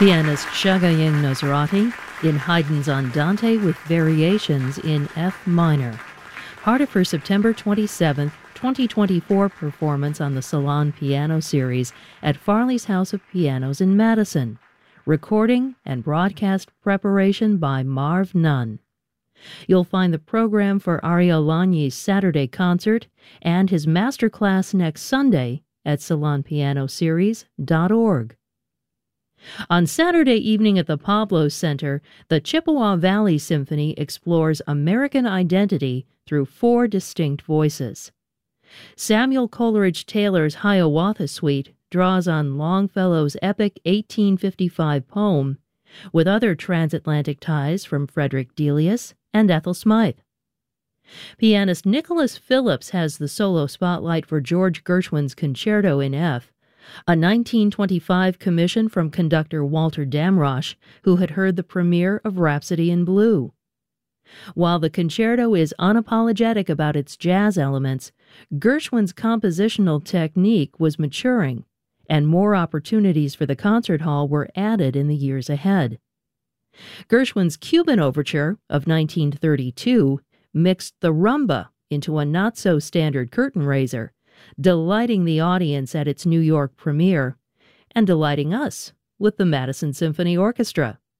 Pianist Shagayeng Nosrati in Haydn's Andante with variations in F minor, part of her September 27, 2024 performance on the Salon Piano Series at Farley's House of Pianos in Madison. Recording and broadcast preparation by Marv Nunn. You'll find the program for Ariel Lagny's Saturday concert and his masterclass next Sunday at salonpianoseries.org. On Saturday evening at the Pablo Center, the Chippewa Valley Symphony explores American identity through 4 distinct voices. Samuel Coleridge Taylor's Hiawatha Suite draws on Longfellow's epic 1855 poem, with other transatlantic ties from Frederick Delius and Ethel Smythe. Pianist Nicholas Phillips has the solo spotlight for George Gershwin's Concerto in F, a 1925 commission from conductor Walter Damrosch, who had heard the premiere of Rhapsody in Blue. While the concerto is unapologetic about its jazz elements, Gershwin's compositional technique was maturing, and more opportunities for the concert hall were added in the years ahead. Gershwin's Cuban Overture of 1932 mixed the rumba into a not-so-standard curtain raiser, delighting the audience at its New York premiere, and delighting us with the Madison Symphony Orchestra.